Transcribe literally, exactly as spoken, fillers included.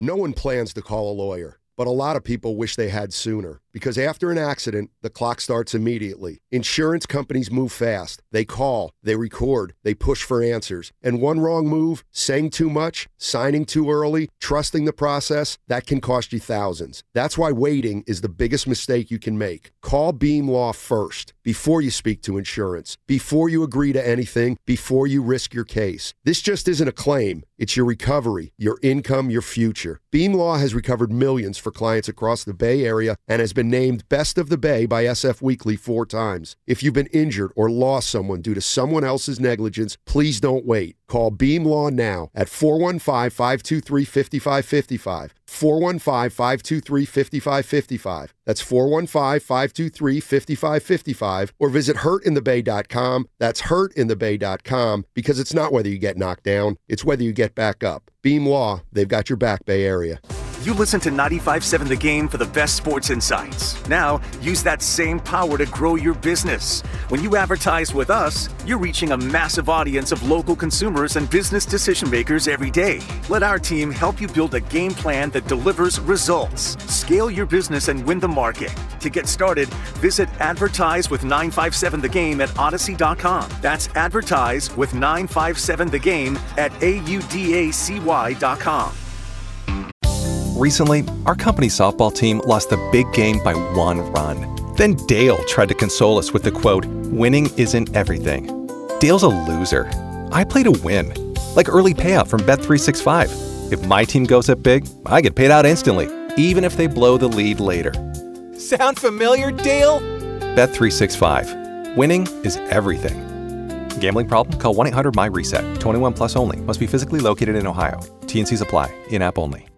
No one plans to call a lawyer, but a lot of people wish they had sooner. Because after an accident, the clock starts immediately. Insurance companies move fast. They call, they record, they push for answers. And one wrong move, saying too much, signing too early, trusting the process, that can cost you thousands. That's why waiting is the biggest mistake you can make. Call Beam Law first, before you speak to insurance, before you agree to anything, before you risk your case. This just isn't a claim. It's your recovery, your income, your future. Beam Law has recovered millions for clients across the Bay Area and has been named Best of the Bay by S F Weekly four times. If you've been injured or lost someone due to someone else's negligence, please don't wait. Call Beam Law now at four one five, five two three, five five five five. four one five, five two three, five five five five. That's four one five, five two three, five five five five. Or visit hurt in the bay dot com. That's hurt in the bay dot com, because it's not whether you get knocked down, it's whether you get back up. Beam Law, they've got your back, Bay Area. You listen to ninety-five point seven The Game for the best sports insights. Now, use that same power to grow your business. When you advertise with us, you're reaching a massive audience of local consumers and business decision makers every day. Let our team help you build a game plan that delivers results. Scale your business and win the market. To get started, visit Advertise with nine five seven The Game at Odyssey dot com. That's Advertise with nine five seven The Game at A U D A C Y dot com. Recently, our company softball team lost the big game by one run. Then Dale tried to console us with the quote, "Winning isn't everything." Dale's a loser. I play to win. Like early payout from Bet three sixty-five. If my team goes up big, I get paid out instantly, even if they blow the lead later. Sound familiar, Dale? Bet three sixty-five. Winning is everything. Gambling problem? Call one eight hundred M Y RESET. twenty-one plus only. Must be physically located in Ohio. T and Cs apply. In-app only.